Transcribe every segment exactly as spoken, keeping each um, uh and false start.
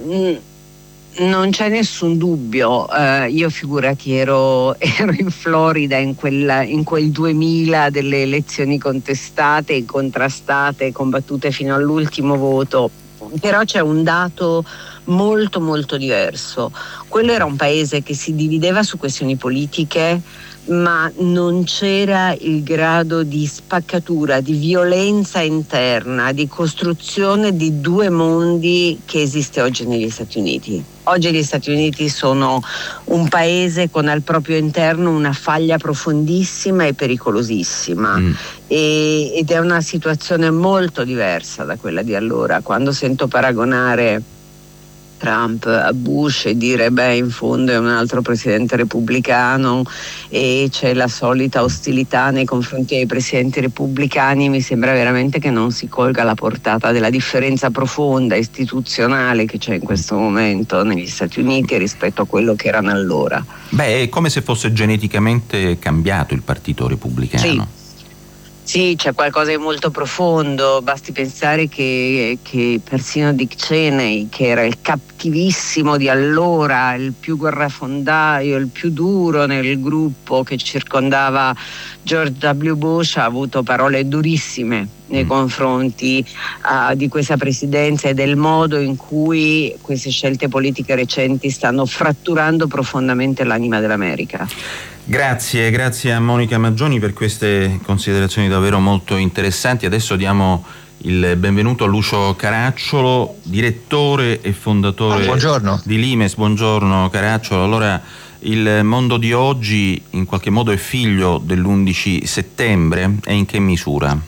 Non c'è nessun dubbio, eh, io figurati ero, ero in Florida in quel, in quel duemila delle elezioni contestate, contrastate, combattute fino all'ultimo voto, però c'è un dato molto molto diverso. Quello era un paese che si divideva su questioni politiche, ma non c'era il grado di spaccatura, di violenza interna, di costruzione di due mondi che esiste oggi negli Stati Uniti. Oggi gli Stati Uniti sono un paese con al proprio interno una faglia profondissima e pericolosissima mm. e, ed è una situazione molto diversa da quella di allora. Quando sento paragonare Trump a Bush e dire beh in fondo è un altro presidente repubblicano e c'è la solita ostilità nei confronti dei presidenti repubblicani, mi sembra veramente che non si colga la portata della differenza profonda istituzionale che c'è in questo momento negli Stati Uniti rispetto a quello che erano allora. Beh, è come se fosse geneticamente cambiato il partito repubblicano. Sì. Sì, c'è qualcosa di molto profondo, basti pensare che, che persino Dick Cheney, che era il cattivissimo di allora, il più guerrafondaio, il più duro nel gruppo che circondava George W. Bush, ha avuto parole durissime nei mm. confronti uh, di questa presidenza e del modo in cui queste scelte politiche recenti stanno fratturando profondamente l'anima dell'America. Grazie, grazie a Monica Maggioni per queste considerazioni davvero molto interessanti. Adesso diamo il benvenuto a Lucio Caracciolo, direttore e fondatore ah, di Limes. Buongiorno Caracciolo. Allora, il mondo di oggi in qualche modo è figlio dell'undici settembre e in che misura?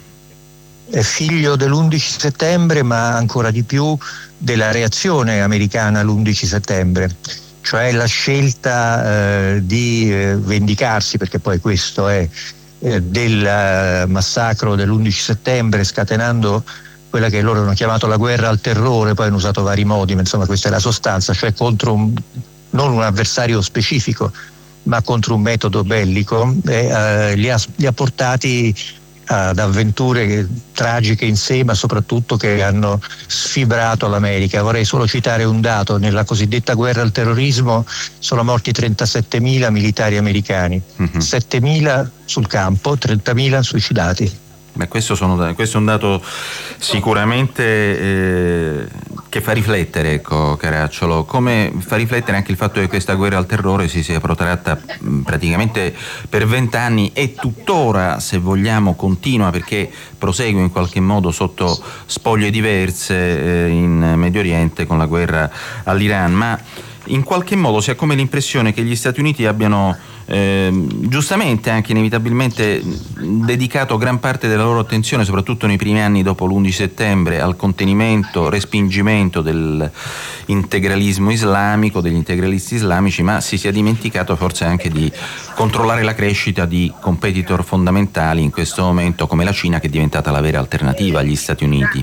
È figlio dell'undici settembre, ma ancora di più della reazione americana all'undici settembre. Cioè la scelta eh, di eh, vendicarsi, perché poi questo è, eh, del eh, massacro dell'undici settembre, scatenando quella che loro hanno chiamato la guerra al terrore, poi hanno usato vari modi, ma insomma questa è la sostanza, cioè contro un, non un avversario specifico, ma contro un metodo bellico, e, eh, li, ha, li ha portati ad avventure tragiche in sé, ma soprattutto che hanno sfibrato l'America. Vorrei solo citare un dato: nella cosiddetta guerra al terrorismo sono morti trentasettemila militari americani, mm-hmm. settemila sul campo, trentamila suicidati. Beh, questo, sono, questo è un dato sicuramente eh, che fa riflettere, ecco, Caracciolo, come fa riflettere anche il fatto che questa guerra al terrore si sia protratta mh, praticamente per vent'anni e tuttora, se vogliamo, continua, perché prosegue in qualche modo sotto spoglie diverse eh, in Medio Oriente con la guerra all'Iran, ma in qualche modo si ha come l'impressione che gli Stati Uniti abbiano eh, giustamente, anche inevitabilmente, dedicato gran parte della loro attenzione, soprattutto nei primi anni dopo l'undici settembre, al contenimento, respingimento dell'integralismo islamico, degli integralisti islamici, ma si sia dimenticato forse anche di controllare la crescita di competitor fondamentali in questo momento come la Cina, che è diventata la vera alternativa agli Stati Uniti.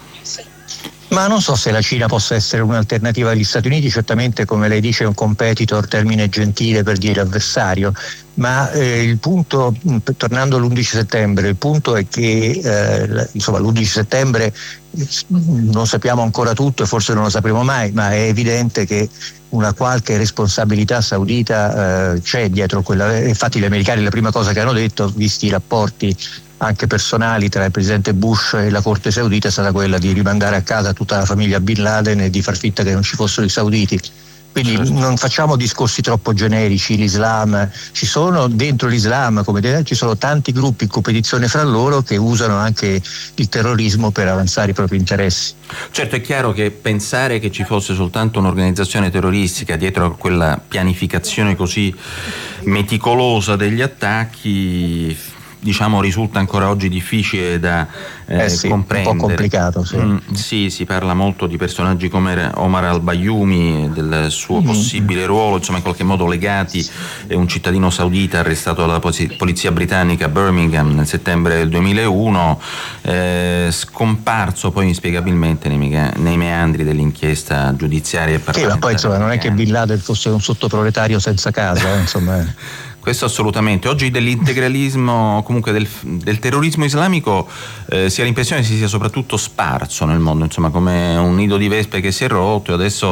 Ma non so se la Cina possa essere un'alternativa agli Stati Uniti, certamente, come lei dice, è un competitor, termine gentile per dire avversario, ma eh, il punto, tornando all'undici settembre, il punto è che eh, insomma l'undici settembre non sappiamo ancora tutto e forse non lo sapremo mai, ma è evidente che una qualche responsabilità saudita eh, c'è dietro quella. Infatti gli americani la prima cosa che hanno detto, visti i rapporti anche personali tra il presidente Bush e la corte saudita, è stata quella di rimandare a casa tutta la famiglia Bin Laden e di far finta che non ci fossero i sauditi. Quindi certo. Non facciamo discorsi troppo generici. L'Islam, ci sono dentro l'Islam, come dire, ci sono tanti gruppi in competizione fra loro che usano anche il terrorismo per avanzare i propri interessi. Certo, è chiaro che pensare che ci fosse soltanto un'organizzazione terroristica dietro a quella pianificazione così meticolosa degli attacchi, diciamo, risulta ancora oggi difficile da eh, eh sì, comprendere. Un po' complicato, sì. Mm, sì, si parla molto di personaggi come Omar al-Bayoumi, del suo mm. possibile ruolo, insomma, in qualche modo legati a un cittadino saudita arrestato dalla polizia britannica a Birmingham nel settembre del duemilauno, eh, scomparso poi inspiegabilmente nei, nei meandri dell'inchiesta giudiziaria e parlamentare. Sì, ma poi insomma non è che Bin Laden fosse un sottoproletario senza casa, eh, insomma. Questo assolutamente. Oggi dell'integralismo, comunque del, del terrorismo islamico, eh, si ha l'impressione che si sia soprattutto sparso nel mondo, insomma, come un nido di vespe che si è rotto, e adesso